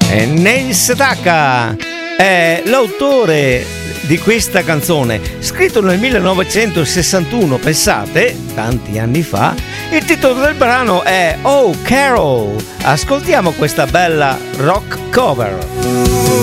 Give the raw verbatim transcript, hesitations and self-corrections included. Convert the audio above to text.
E Neil Sedaka è l'autore di questa canzone, scritto nel millenovecentosessantuno, pensate, tanti anni fa. Il titolo del brano è Oh Carol. Ascoltiamo questa bella rock cover.